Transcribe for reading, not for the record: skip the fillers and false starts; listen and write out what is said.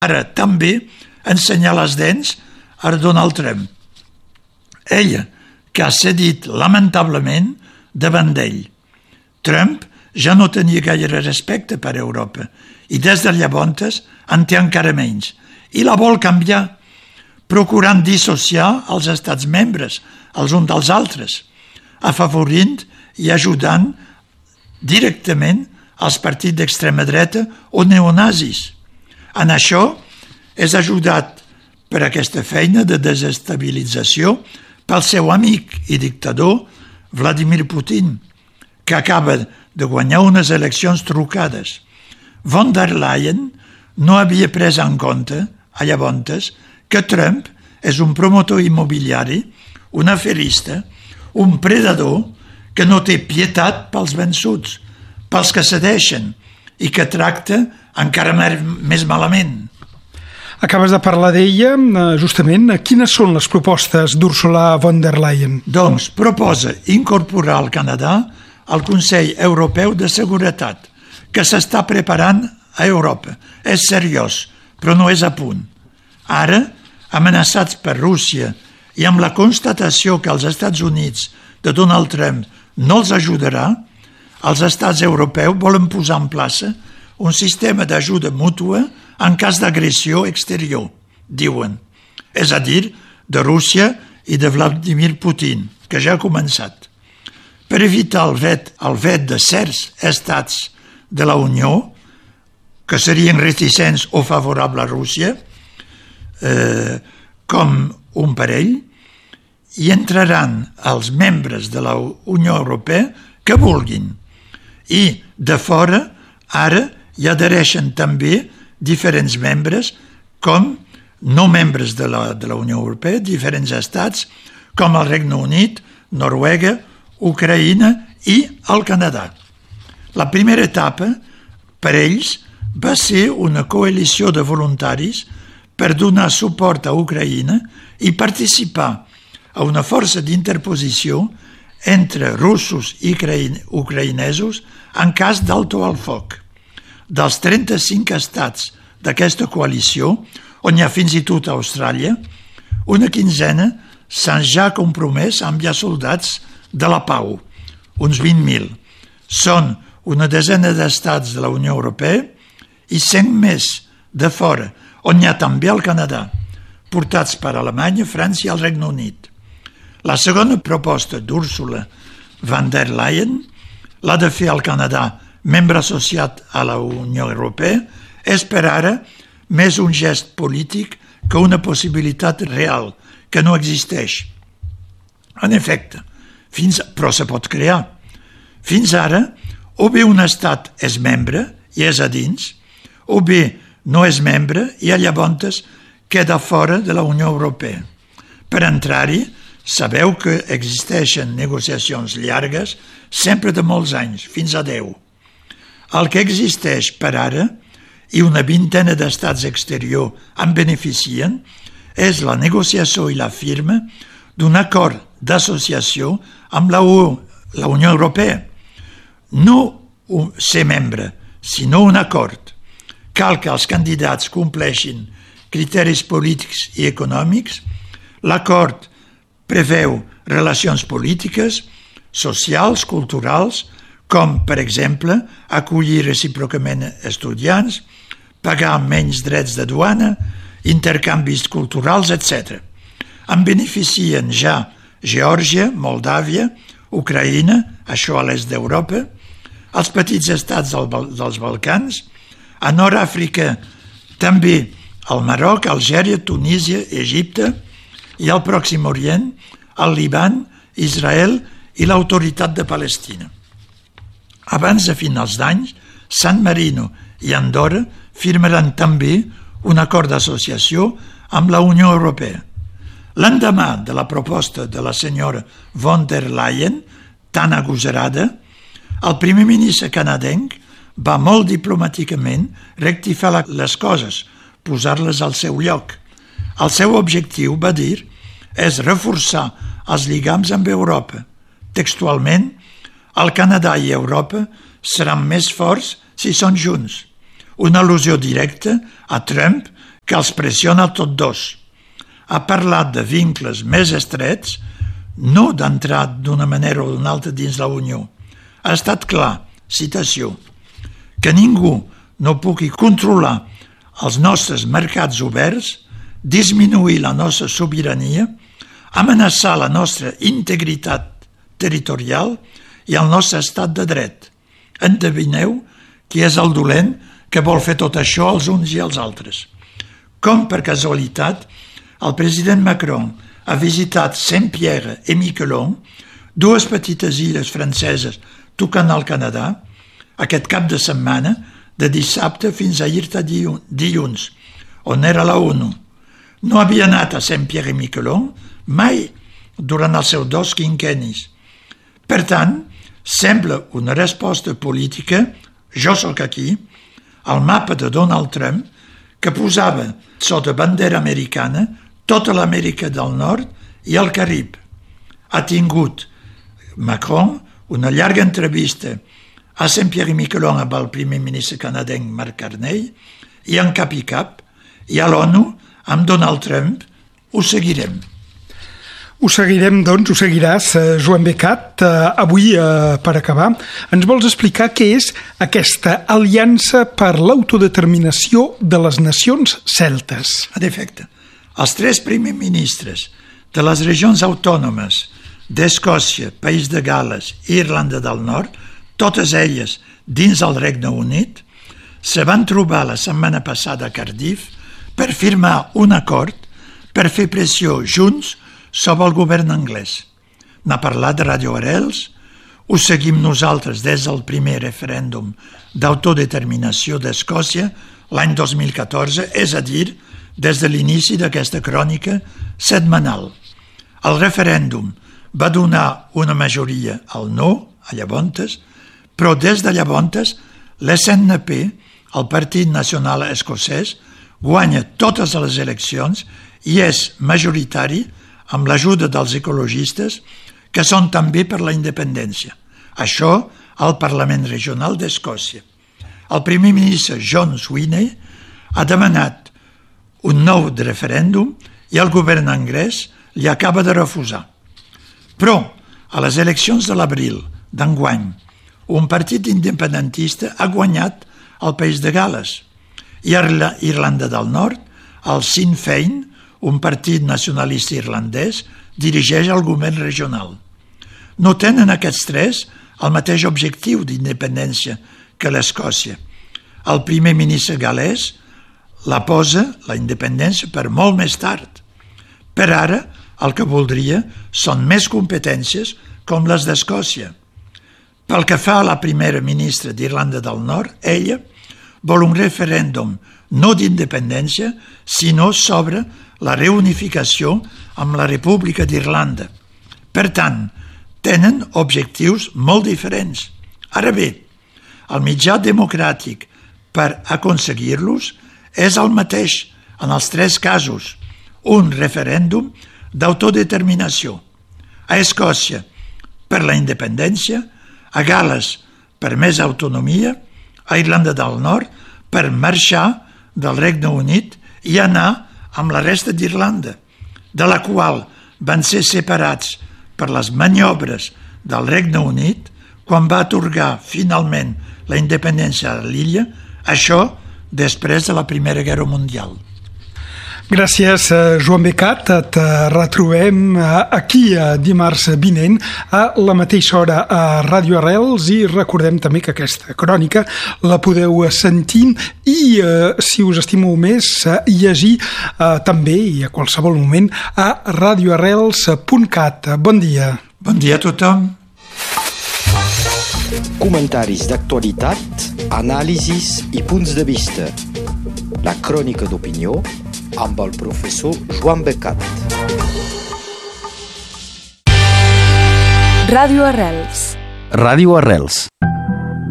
Ara també ensenyar les dents a Donald Trump. Ell, que ha cedit lamentablement davant d'ell. Trump ja no tenia gaire respecte per Europa i des de llavors en té encara menys i la vol canviar, procurant dissociar els estats membres els uns dels altres, afavorint i ajudant directament als partits d'extrema dreta o neonazis. En això és ajudat per aquesta feina de desestabilització pel seu amic i dictador Vladimir Putin, que acaba de guanyar unes eleccions trucades. Von der Leyen no havia pres en compte, a llavors, que Trump és un promotor immobiliari, un aferista, un predador que no té pietat pels vençuts, pels que cedeixen i que tracta encara més malament. Acabes de parlar d'ella, justament. Quines són les propostes d'Ursula von der Leyen? Doncs proposa incorporar el Canadà al Consell Europeu de Seguretat, que s'està preparant a Europa. És seriós, però no és a punt. Ara, amenaçats per Rússia i amb la constatació que els Estats Units de Donald Trump no els ajudarà, els estats europeus volen posar en plaça un sistema d'ajuda mútua en cas d'agressió exterior, diuen. És a dir, de Rússia i de Vladimir Putin, que ja ha començat. Per evitar el vet de certs estats de la Unió, que serien reticents o favorables a Rússia, com un parell, hi entraran els membres de la Unió Europea que vulguin. I de fora, ara, hi adhereixen també diferents membres, com no membres de la Unió Europea, diferents estats, com el Regne Unit, Noruega, Ucraïna i el Canadà. La primera etapa, per ells, va ser una coalició de voluntaris per donar suport a Ucraïna i participar a una força d'interposició entre russos i ucraïnesos en cas d'alto al foc. Dels 35 estats d'aquesta coalició, on hi ha fins i tot Austràlia, una quinzena s'han ja compromès a enviar soldats de la pau, uns 20.000. Són una desena d'estats de la Unió Europea i 100 més de fora, on hi ha també el Canadà, portats per Alemanya, França i el Regne Unit. La segona proposta d'Ursula von der Leyen, la de fer el Canadà membre associat a la Unió Europea, és per ara més un gest polític que una possibilitat real, que no existeix. En efecte, però se pot crear. Fins ara, o bé un estat és membre i és a dins, o bé no és membre i llavors queda fora de la Unió Europea. Per entrar-hi, sabeu que existeixen negociacions llargues, sempre de molts anys, fins a 10. El que existeix per ara, i una vintena d'estats exteriors en beneficien, és la negociació i la firma d'un acord d'associació amb la Unió Europea. No ser membre, sinó un acord. Cal que els candidats compleixin criteris polítics i econòmics. L'acord preveu relacions polítiques, socials, culturals, com, per exemple, acollir recíprocament estudiants, pagar menys drets de duana, intercanvis culturals, etc. En beneficien ja Geòrgia, Moldàvia, Ucraïna, això a l'est d'Europa, els petits estats dels Balcans, a Nord-Àfrica també el Marroc, Algèria, Tunísia, Egipte i al Pròxim Orient, el Líban, Israel i l'Autoritat de Palestina. Abans de finals d'any, San Marino i Andorra firmaran també un acord d'associació amb la Unió Europea. L'endemà de la proposta de la senyora von der Leyen, tan agosarada, el primer ministre canadenc va molt diplomàticament rectificar les coses, posar-les al seu lloc. El seu objectiu, va dir, és reforçar els lligams amb Europa. Textualment, el Canadà i Europa seran més forts si són junts. Una al·lusió directa a Trump que els pressiona a tots dos. Ha parlat de vincles més estrets, no d'entrar d'una manera o d'una altra dins la Unió. Ha estat clar, citació, que ningú no pugui controlar els nostres mercats oberts, disminuir la nostra sobirania, amenaçar la nostra integritat territorial i el nostre estat de dret. Endevineu qui és el dolent que vol fer tot això als uns i als altres. Com per casualitat, el president Macron ha visitat Saint-Pierre et Miquelon, dues petites illes franceses tocant al Canadà, aquest cap de setmana, de dissabte fins a ahir dilluns, on era la ONU. No havia anat a Saint-Pierre et Miquelon mai durant els seus 2 quinquennis. Per tant, sembla una resposta política, jo sóc aquí, al mapa de Donald Trump, que posava sota bandera americana tota l'Amèrica del Nord i el Carib. Ha tingut Macron una llarga entrevista a Saint-Pierre et Miquelon amb el primer ministre canadenc Mark Carney i en cap i cap, i a l'ONU amb Donald Trump. Ho seguirem. Ho seguirem, doncs, ho seguiràs, Joan Becat. Avui, per acabar, ens vols explicar què és aquesta Aliança per l'Autodeterminació de les Nacions Celtes? En efecte, els 3 primers ministres de les regions autònomes d'Escòcia, País de Gal·les i Irlanda del Nord, totes elles dins el Regne Unit, se van trobar la setmana passada a Cardiff per firmar un acord per fer pressió junts sobre el govern anglès. N'ha parlat Radio Arrels, ho seguim nosaltres des del primer referèndum d'autodeterminació d'Escòcia l'any 2014, és a dir, des de l'inici d'aquesta crònica setmanal. El referèndum va donar una majoria al no, a llavors, però des de llavors l'SNP, el Partit Nacional Escocès, guanya totes les eleccions i és majoritari amb l'ajuda dels ecologistes, que són també per la independència. Això al Parlament Regional d'Escòcia. El primer ministre John Swinney ha demanat un nou referèndum i el govern anglès li acaba de refusar. Però, a les eleccions de l'abril d'enguany, un partit independentista ha guanyat el País de Gal·les i a Irlanda del Nord, el Sinn Féin, un partit nacionalista irlandès, dirigeix el govern regional. No tenen aquests 3 el mateix objectiu d'independència que l'Escòcia. El primer ministre gal·lès la posa, la independència, per molt més tard. Per ara, el que voldria són més competències com les d'Escòcia. Pel que fa a la primera ministra d'Irlanda del Nord, ella vol un referèndum no d'independència, sinó sobre la reunificació amb la República d'Irlanda. Per tant, tenen objectius molt diferents. Ara bé, el mitjà democràtic per aconseguir-los és el mateix en els 3 casos, un referèndum d'autodeterminació. A Escòcia, per la independència, a Gal·les, per més autonomia, a Irlanda del Nord, per marxar del Regne Unit i anar amb la resta d'Irlanda, de la qual van ser separats per les maniobres del Regne Unit quan va atorgar finalment la independència a l'illa, això després de la Primera Guerra Mundial. Gràcies, Joan Becat. Et retrobem aquí dimarts vinent a la mateixa hora a Ràdio Arrels i recordem també que aquesta crònica la podeu sentir i, si us estimeu més, llegir també i a qualsevol moment a radioarrels.cat. Bon dia. Bon dia a tothom. Comentaris d'actualitat, anàlisis i punts de vista. La crònica d'opinió amb el professor Joan Becat. Ràdio Arrels. Ràdio Arrels.